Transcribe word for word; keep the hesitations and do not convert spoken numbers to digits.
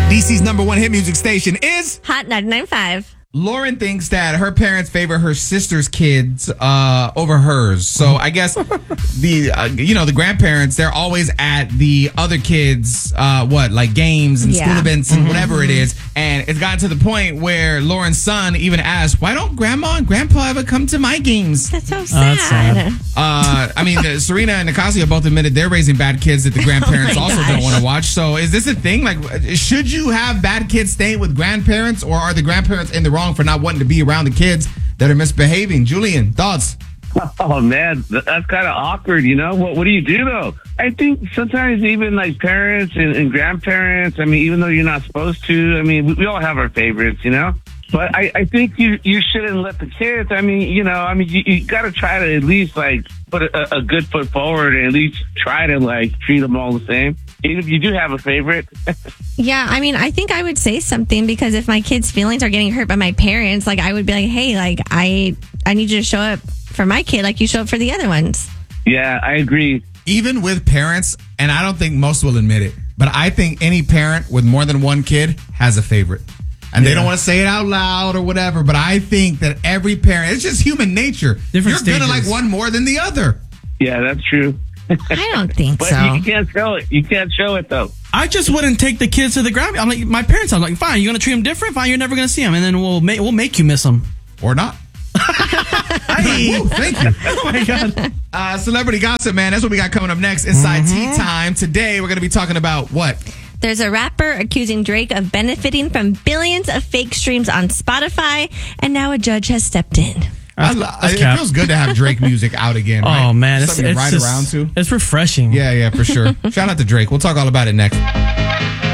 D C's number one hit music station is Hot ninety-nine point five. Lauren thinks that her parents favor her sister's kids uh, over hers. So I guess the uh, you know the grandparents, they're always at the other kids uh, what like games and Yeah. school events and whatever it is, and it's gotten to the point where Lauren's son even asked, "Why don't Grandma and Grandpa ever come to my games?" That's so that's sad. sad. Uh, I mean, uh, Serena and Nicasio both admitted they're raising bad kids that the grandparents Oh my also gosh. don't want to watch. So is this a thing? Like, should you have bad kids staying with grandparents, or are the grandparents in the wrong for not wanting to be around the kids that are misbehaving? Julian, thoughts? Oh man, th- that's kind of awkward, you know. What What do you do though? I think sometimes even like parents and, and grandparents. I mean, even though you're not supposed to, I mean, we, we all have our favorites, you know. But I, I think you you shouldn't let the kids. I mean, you know, I mean, you, you got to try to at least like put a, a good foot forward and at least try to like treat them all the same. Even if you do have a favorite. Yeah, I mean, I think I would say something because if my kids' feelings are getting hurt by my parents, like I would be like, hey, like I I need you to show up for my kid like you show up for the other ones. Yeah, I agree. Even with parents, and I don't think most will admit it, but I think any parent with more than one kid has a favorite. And Yeah. they don't want to say it out loud or whatever, but I think that every parent, it's just human nature. Different You're going to stages. like one more than the other. Yeah, that's true. I don't think But so. you can't show it. You can't show it though. I just wouldn't take the kids to the grand. I'm like my parents. I'm like, fine, you're gonna treat them different. Fine, you're never gonna see them, and then we'll make we'll make you miss them. Or not. Hey, Woo, thank you. oh my god. Uh, celebrity gossip, man. That's what we got coming up next inside Tea Time. Today, we're going to be talking about what? There's a rapper accusing Drake of benefiting from billions of fake streams on Spotify, and now a judge has stepped in. I, That's- lo- that's it cap. feels good to have Drake music out again. Right? Oh man, it's, Something it's right just, around to. It's refreshing. Yeah, yeah, for sure. Shout out to Drake. We'll talk all about it next.